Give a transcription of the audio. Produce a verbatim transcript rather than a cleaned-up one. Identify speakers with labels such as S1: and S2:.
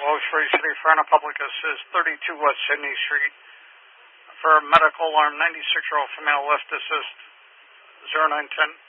S1: Los Feliz City Fire Publicus is thirty-two West Sydney Street. For medical alarm, ninety-six-year-old female left assist, zero nine ten.